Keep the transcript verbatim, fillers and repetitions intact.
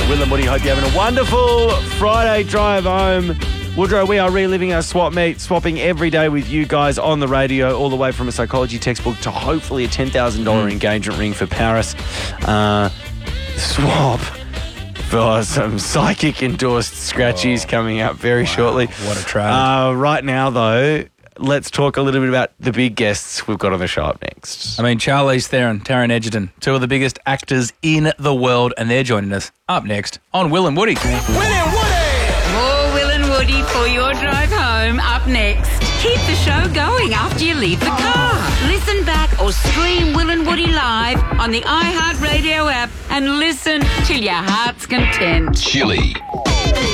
Will and Woody. Hope you're having a wonderful Friday drive home. Woodrow, we are reliving our swap meet, swapping every day with you guys on the radio, all the way from a psychology textbook to hopefully a ten thousand dollars mm. engagement ring for Paris. Uh, swap for some psychic-endorsed scratchies oh. coming up very wow. shortly. What a trade. Uh, right now, though, let's talk a little bit about the big guests we've got on the show up next. I mean, Charlize Theron, Taron Egerton, two of the biggest actors in the world, and they're joining us up next on Will and Woody. Will and Woody! More Will and Woody for your drive home up next. Keep the show going after you leave the car. Listen back or stream Will and Woody live on the iHeartRadio app and listen till your heart's content. Chili.